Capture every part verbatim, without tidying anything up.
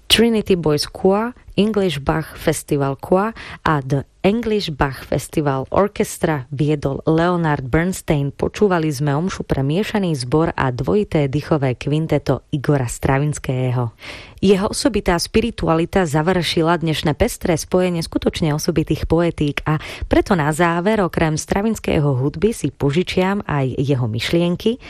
Trinity Boys Choir, English Bach Festival Choir a The English Bach Festival Orchestra viedol Leonard Bernstein. Počúvali sme omšu pre miešaný zbor a dvojité dýchové kvinteto Igora Stravinského. Jeho osobitá spiritualita završila dnešné pestré spojenie skutočne osobitých poetík a preto na záver okrem Stravinského hudby si požičiam aj jeho myšlienky.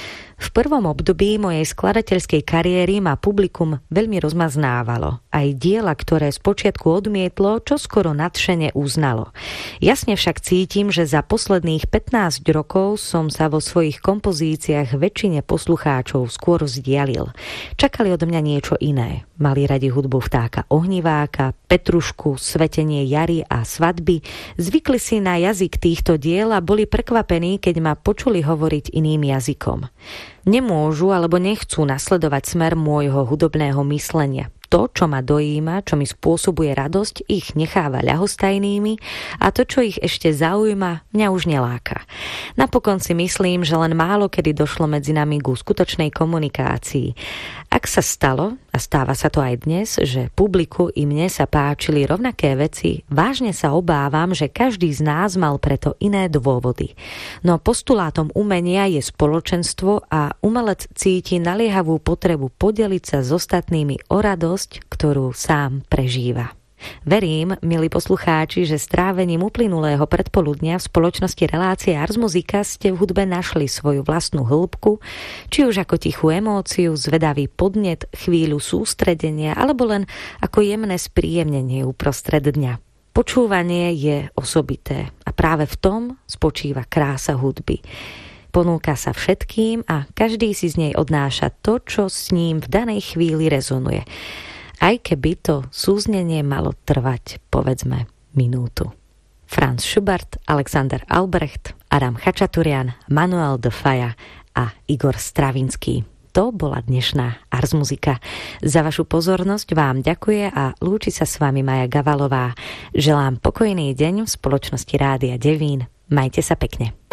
V prvom období mojej skladateľskej kariéry ma publikum veľmi rozmaznávalo. Aj diela, ktoré spočiatku odmietlo, čo skoro nadšene uznalo. Jasne však cítim, že za posledných pätnásť rokov som sa vo svojich kompozíciách väčšine poslucháčov skôr vzdialil. Čakali od mňa niečo iné. Mali radi hudbu Vtáka ohniváka, Petrušku, Svetenie jary a Svadby. Zvykli si na jazyk týchto diel a boli prekvapení, keď ma počuli hovoriť iným jazykom. Nemôžu alebo nechcú nasledovať smer môjho hudobného myslenia. To, čo ma dojíma, čo mi spôsobuje radosť, ich necháva ľahostajnými a to, čo ich ešte zaujíma, mňa už neláka. Napokon si myslím, že len málo kedy došlo medzi nami ku skutočnej komunikácii. Ak sa stalo, a stáva sa to aj dnes, že publiku i mne sa páčili rovnaké veci, vážne sa obávam, že každý z nás mal preto iné dôvody. No postulátom umenia je spoločenstvo a umelec cíti naliehavú potrebu podeliť sa s ostatnými o radosť, ktorú sám prežíva. Verím, milí poslucháči, že strávením uplynulého predpoludnia v spoločnosti relácie Ars Musica ste v hudbe našli svoju vlastnú hĺbku, či už ako tichú emóciu, zvedavý podnet, chvíľu sústredenia, alebo len ako jemné spríjemnenie uprostred dňa. Počúvanie je osobité a práve v tom spočíva krása hudby. Ponúka sa všetkým a každý si z nej odnáša to, čo s ním v danej chvíli rezonuje. Aj keby to súznenie malo trvať, povedzme, minútu. Franz Schubert, Alexander Albrecht, Adam Chačaturian, Manuel de Falla a Igor Stravinský. To bola dnešná Ars Musica. Za vašu pozornosť vám ďakuje a lúči sa s vami Maja Gavalová. Želám pokojný deň v spoločnosti Rádia Devín. Majte sa pekne.